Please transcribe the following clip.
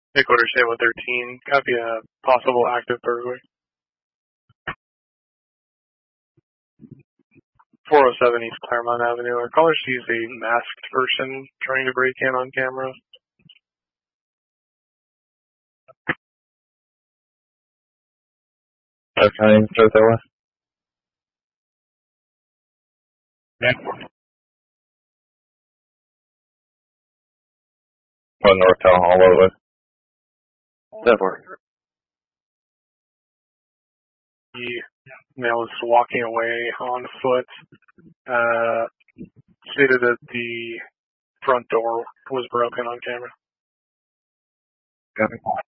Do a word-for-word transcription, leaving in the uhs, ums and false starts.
Headquarters say one thirteen. Copy a possible active burglary. four oh seven East Claremont Avenue. Our caller sees a masked person trying to break in on camera. Okay, straight that way. Yeah. Well, North Town Hall all the way. Definitely. The male is walking away on foot. Uh, stated that the front door was broken on camera. Got it.